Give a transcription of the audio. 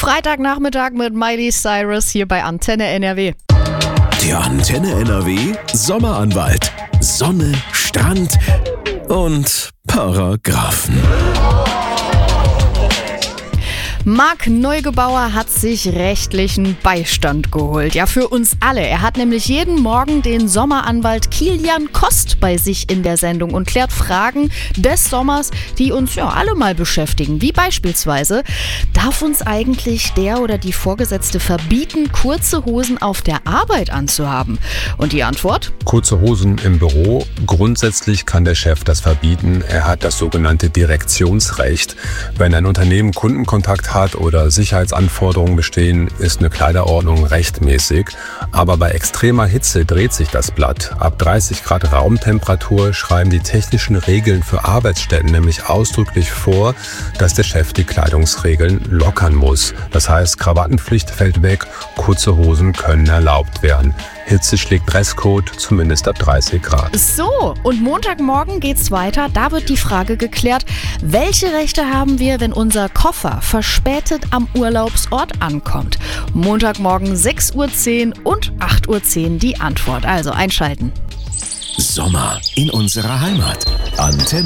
Freitagnachmittag mit Miley Cyrus hier bei Antenne NRW. Der Antenne NRW Sommeranwalt. Sonne, Strand und Paragraphen. Marc Neugebauer hat sich rechtlichen Beistand geholt. Ja, für uns alle. Er hat nämlich jeden Morgen den Sommeranwalt Kilian Kost bei sich in der Sendung und klärt Fragen des Sommers, die uns ja alle mal beschäftigen. Wie beispielsweise, darf uns eigentlich der oder die Vorgesetzte verbieten, kurze Hosen auf der Arbeit anzuhaben? Und die Antwort? Kurze Hosen im Büro. Grundsätzlich kann der Chef das verbieten. Er hat das sogenannte Direktionsrecht. Wenn ein Unternehmen Kundenkontakt hat oder Sicherheitsanforderungen bestehen, ist eine Kleiderordnung rechtmäßig. Aber bei extremer Hitze dreht sich das Blatt. Ab 30 Grad Raumtemperatur schreiben die technischen Regeln für Arbeitsstätten nämlich ausdrücklich vor, dass der Chef die Kleidungsregeln lockern muss. Das heißt, Krawattenpflicht fällt weg, kurze Hosen können erlaubt werden. Hitze schlägt Dresscode, zumindest ab 30 Grad. So, und Montagmorgen geht's weiter. Da wird die Frage geklärt, welche Rechte haben wir, wenn unser Koffer verspätet am Urlaubsort ankommt? Montagmorgen 6:10 Uhr und 8:10 Uhr die Antwort. Also einschalten. Sommer in unserer Heimat. Antenne